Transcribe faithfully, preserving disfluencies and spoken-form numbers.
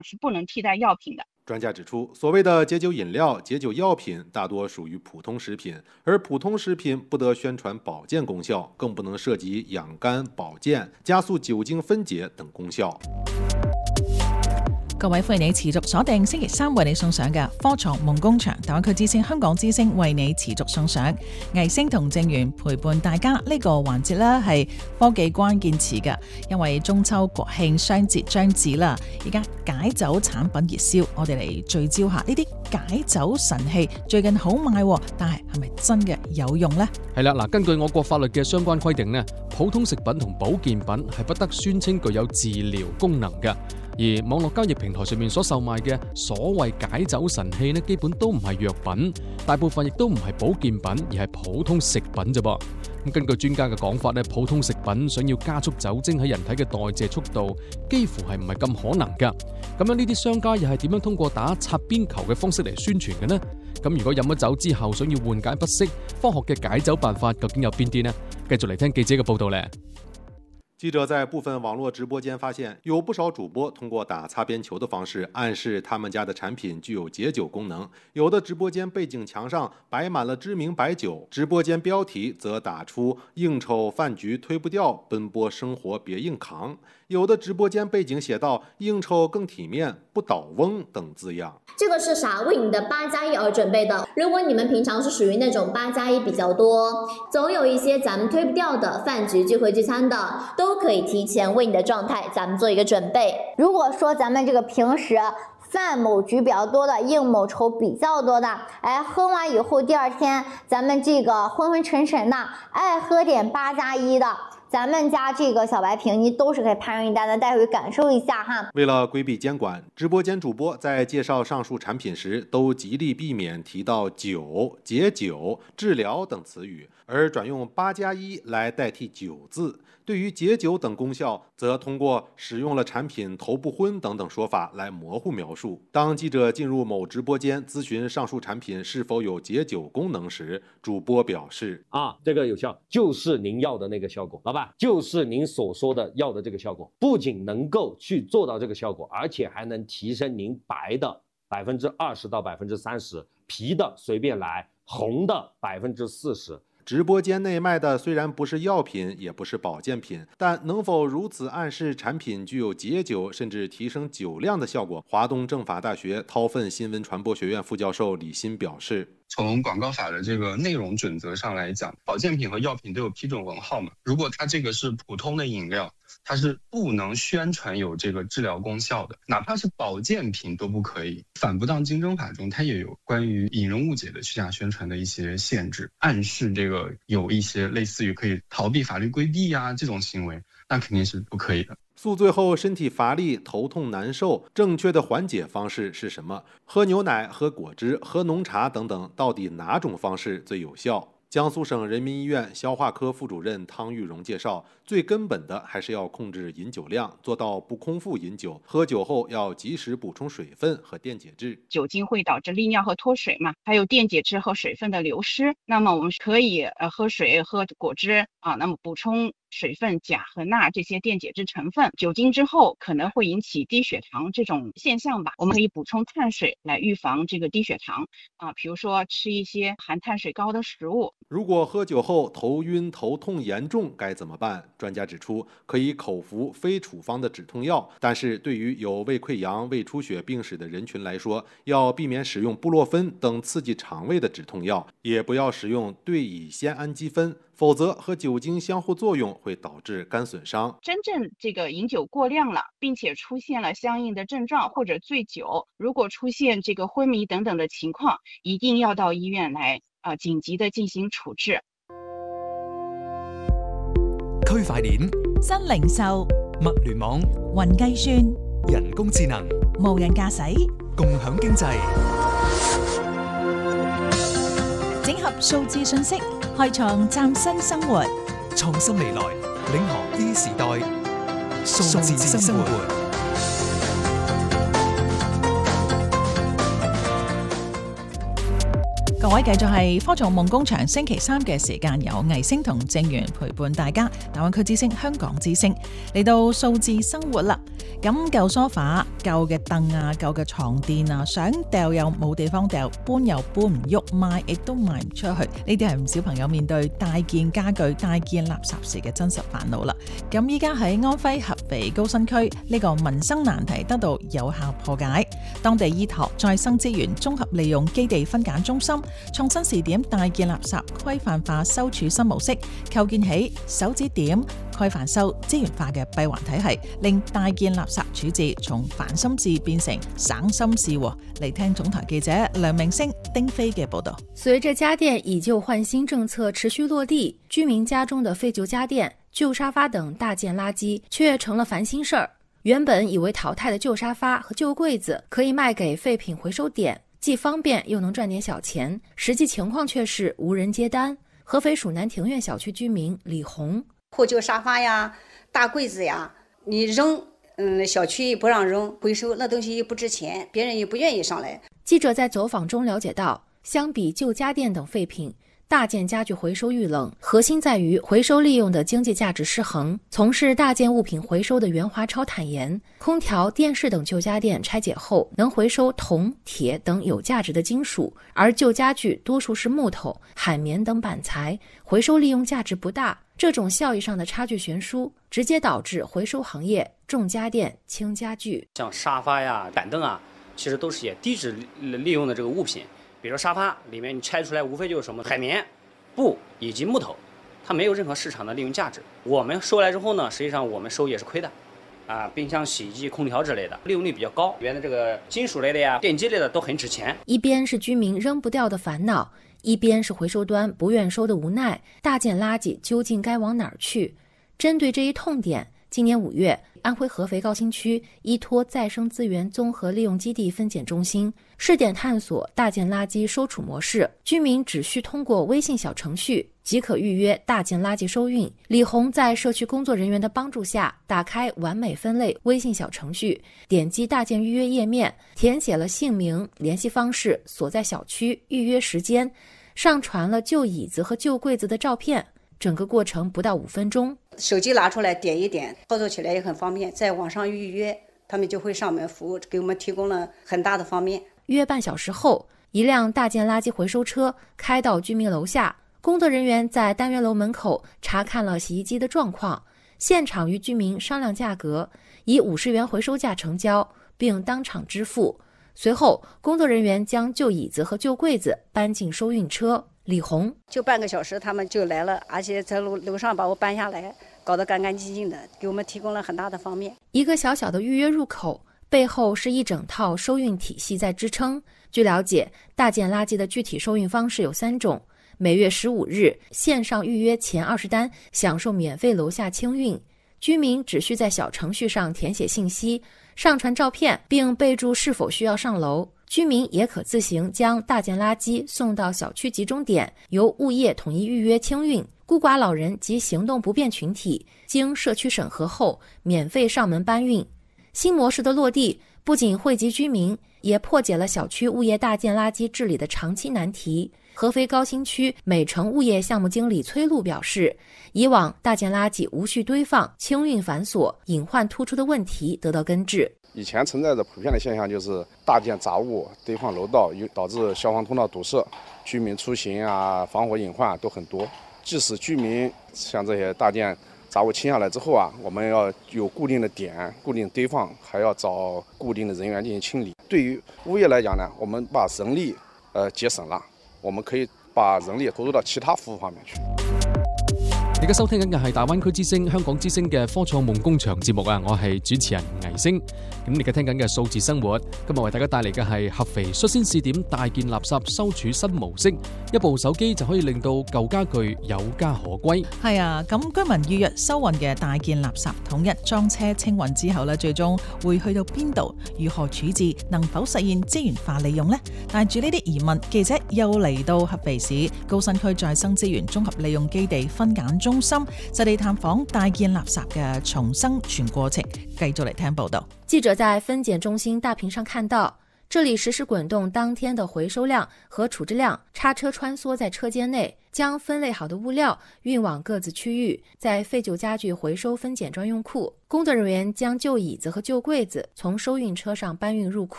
是不能替代药品的。 专家指出，所谓的解酒饮料、解酒药品大多属于普通食品，而普通食品不得宣傳保健功效，更不能涉及養肝、保健、加速酒精分解等功效。 各位歡迎你持續鎖定星期三為你送上嘅科創夢工場大灣區之星香港之星，為你持續送上藝星同正源陪伴大家。呢個環節呢係科技關鍵詞嘅，因為中秋國慶雙節將至啦，而家解酒產品熱銷，我哋嚟聚焦下呢啲解酒神器最近好賣，但係係咪真嘅有用呢？ 係啦，嗱，根據我國法律嘅相關規定呢，普通食品同保健品係不得宣稱具有治療功能嘅。而網絡交易平台上面所售賣嘅所謂解酒神器呢，基本都唔係藥品，大部分亦都唔係保健品，而係普通食品啫噃。咁根據專家嘅講法呢，普通食品想要加速酒精喺人體嘅代謝速度，幾乎係唔係咁可能㗎。咁樣呢啲商家又係點樣通過打擦邊球嘅方式嚟宣傳嘅呢？咁如果飲咗酒之後想要緩解不適，科學嘅解酒辦法究竟有邊啲呢？繼續嚟聽記者嘅報道咧。 記者在部分網絡直播間發現，有不少主播通過打擦邊球的方式暗示他們家的產品具有解酒功能。有的直播間背景牆上擺滿了知名白酒，直播間標題則打出應酬飯局推不掉，奔波生活別硬扛。有的直播間背景寫到應酬更體面，不倒翁等字樣。 這個是啥？為你的八加一而準備的。如果你們平常是屬於那種八加一比較多，總有一些咱們推不掉的飯局聚會聚餐的，都可以提前為你的狀態咱們做一個準備。如果說咱們這個平時飯某局比較多的，應某酬比較多的，哎，喝完以後第二天咱們這個昏昏沉沉的，愛喝點八加一的，咱們家這個小白瓶，你都是可以派上一單的，待會感受一下哈。 為了規避監管，直播間主播在介紹上述產品時，都極力避免提到酒、解酒、治療等詞語，而轉用八加一來代替酒字。對於解酒等功效，則通過使用了產品頭不昏等等說法來模糊描述。當記者進入某直播間諮詢上述產品是否有解酒功能時，主播表示： 啊，這個有效，就是您要的那個效果，老闆，就是您所說的要的這個效果，不僅能夠去做到這個效果，而且還能提升您白的百分之二十到百分之三十，啤的隨便來，紅的百分之四十。 直播間內賣的雖然不是藥品，也不是保健品，但能否如此暗示產品具有解酒甚至提升酒量的效果？華東政法大學韜奮新聞傳播學院副教授李欣表示， 從廣告法的這個內容準則上來講，保健品和藥品都有批准文號嘛，如果它這個是普通的飲料，它是不能宣傳有這個治療功效的，哪怕是保健品都不可以。反不當競爭法中，它也有關於引人誤解的虛假宣傳的一些限制，暗示這個有一些類似於可以逃避法律規避啊這種行為，那肯定是不可以的。 宿醉後身體乏力、頭痛難受，正確的緩解方式是什麼？喝牛奶、喝果汁、喝濃茶等等，到底哪種方式最有效？江蘇省人民醫院消化科副主任湯玉榮介紹，最根本的還是要控制飲酒量，做到不空腹飲酒。喝酒後要及時補充水分和電解質。 酒精會導致利尿和脫水嘛，還有電解質和水分的流失。那麼我們可以呃喝水、喝果汁啊，那麼補充水分、鉀和鈉這些電解質成分。酒精之後可能會引起低血糖這種現象吧，我們可以補充碳水來預防這個低血糖啊，比如說吃一些含碳水高的食物。 如果喝酒後頭暈、頭痛嚴重該怎麼辦？專家指出，可以口服非處方的止痛藥，但是對於有胃潰瘍、胃出血病史的人群來說，要避免使用布洛芬等刺激腸胃的止痛藥，也不要使用對乙酰氨基酚，否則和酒精相互作用會導致肝損傷。 真正這個飲酒過量了，並且出現了相應的症狀或者醉酒，如果出現這個昏迷等等的情況，一定要到醫院來啊，緊急的進行處置。 區塊鏈、 新零售、 物聯網、 雲計算、 人工智能、 無人駕駛、 共享經濟， 整合數字信息，開創嶄新生活， 創新未來，領航 E 時代，數字生活。 各位繼續係科創夢工場星期三嘅時間，有藝星同正源陪伴大家。大灣區之星、香港之星嚟到數字生活啦。 咁舊梳化、舊嘅凳啊、舊嘅床墊啊，想掉又冇地方掉，搬又搬唔喐，賣亦都賣唔出去，呢啲係唔少朋友面對大件家具、大件垃圾時嘅真實煩惱啦。咁依家喺安徽合肥高新區，呢個民生難題得到有效破解。當地依託再生資源綜合利用基地分揀中心，創新試點大件垃圾規範化收儲新模式，構建起手指點規範收資源化嘅閉環體系，令大件垃圾處置從煩心事變成省心事。嚟聽總台記者梁明星、丁飛嘅報道。 隨着家電以舊換新政策持續落地，居民家中的廢舊家電、舊沙發等大件垃圾卻成了煩心事兒。原本以為淘汰的舊沙發和舊櫃子可以賣給廢品回收點，既方便又能賺點小錢，實際情況卻是無人接單。合肥蜀南庭苑小區居民李紅： 破舊沙發呀、大櫃子呀，你扔，嗯，小區不讓扔，回收那東西又不值錢，別人也不願意上來。 記者在走訪中了解到，相比舊家電等廢品，大件家具回收遇冷，核心在於回收利用的經濟價值失衡。從事大件物品回收的袁華超坦言，空調、電視等舊家電拆解後能回收銅、鐵等有價值的金屬，而舊家具多數是木頭、海綿等板材，回收利用價值不大。這種效益上的差距懸殊，直接導致回收行業重家電輕家具。 像沙發呀、板凳啊，其實都是也低值利用的這個物品。比如沙發裡面你拆出來無非就是什麼海綿、布以及木頭，它沒有任何市場的利用價值。我們收來之後呢，實際上我們收也是虧的。啊，冰箱、洗衣機、空調之類的利用率比較高，裡面的這個金屬類的呀、電機類的都很值錢。 一邊是居民扔不掉的煩惱，一邊是回收端不願收的無奈。大件垃圾究竟該往哪兒去？針對這一痛點，今年五月，安徽合肥高新區依託再生資源綜合利用基地分揀中心試點探索大件垃圾收儲模式，居民只需通過微信小程序即可預約大件垃圾收運。李紅在社區工作人員的幫助下，打開完美分類微信小程序，點擊大件預約頁面，填寫了姓名、聯繫方式、所在小區、預約時間，上傳了舊椅子和舊櫃子的照片，整個過程不到五分鐘。 手機拿出來點一點，操作起來也很方便，在網上預約，他們就會上門服務，給我們提供了很大的方便。 約半小時後，一輛大件垃圾回收車開到居民樓下，工作人員在單元樓門口查看了洗衣機的狀況，現場與居民商量價格，以五十元回收價成交，並當場支付。隨後，工作人員將舊椅子和舊櫃子搬進收運車。李紅： 就半個小時，他們就來了，而且在樓樓上把我搬下來，搞得乾乾淨淨的，給我們提供了很大的方便。 一個小小的預約入口，背後是一整套收運體系在支撐。據了解，大件垃圾的具體收運方式有三種：每月十五日線上預約前二十單，享受免費樓下清運。居民只需在小程序上填寫信息，上傳照片，並備註是否需要上樓。居民也可自行將大件垃圾送到小區集中點，由物業統一預約清運。孤寡老人及行動不便群體經社區審核後，免費上門搬運。新模式的落地，不僅惠及居民，也破解了小區物業大件垃圾治理的長期難題。合肥高新區美城物業項目經理崔璐表示，以往大件垃圾無序堆放、清運繁瑣、隱患突出的問題得到根治。 以前存在着普遍的現象，就是大件雜物堆放樓道，導致消防通道堵塞，居民出行啊、防火隱患都很多。即使居民像這些大件雜物清下來之後啊，我們要有固定的點、固定堆放，還要找固定的人員進行清理。對於物業來講呢，我們把人力呃節省了，我們可以把人力投入到其他服務方面去。 而家收聽緊嘅係大灣區之聲、香港之聲嘅科創夢工場節目啊，我係主持人倪星。咁你而家聽緊嘅數字生活，今日為大家帶嚟嘅係合肥率先試點大件垃圾收儲新模式，一部手機就可以令到舊家具有家可歸。 係啊，咁居民預約收運嘅大件垃圾統一裝車清運之後呢，最終會去到邊度？如何處置？能否實現資源化利用呢？帶住呢啲疑問，記者又嚟到合肥市高新區再生資源綜合利用基地分揀中心實地探訪大件垃圾嘅從生全過程，繼續嚟聽報道。 記者在分揀中心大屏上看到， 这里实时滚动当天的回收量和处置量，叉车穿梭在车间内，将分类好的物料运往各自区域，在废旧家具回收分拣专用库。工作人员将旧椅子和旧柜子从收运车上搬运入库。